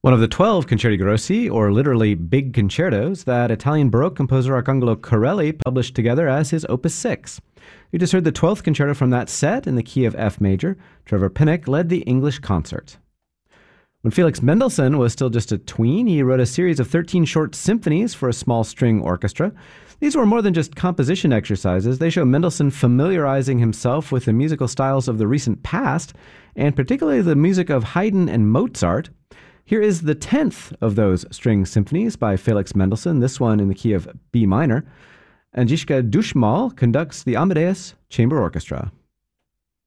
One of the 12 concerti grossi, or literally big concertos, that Italian Baroque composer Arcangelo Corelli published together as his Opus 6. You just heard the 12th concerto from that set in the key of F major. Trevor Pinnock led the English concert. When Felix Mendelssohn was still just a tween, he wrote a series of 13 short symphonies for a small string orchestra. These were more than just composition exercises. They show Mendelssohn familiarizing himself with the musical styles of the recent past, and particularly the music of Haydn and Mozart. Here is the 10th of those string symphonies by Felix Mendelssohn, this one in the key of B minor. Agnieszka Duszmal conducts the Amadeus Chamber Orchestra.